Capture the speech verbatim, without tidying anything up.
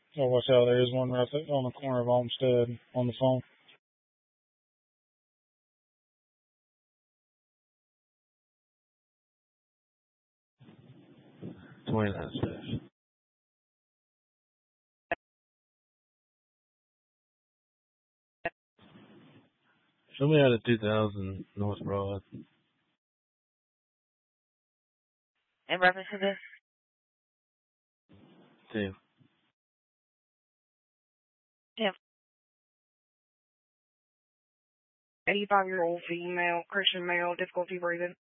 Oh, watch out, there is one right there on the corner of Olmsted on the phone. twenty-nine stairs. Show me out of two thousand North Broad. In reference to this? Two. Tim. eighty-five-year-old female, Christian male, difficulty breathing.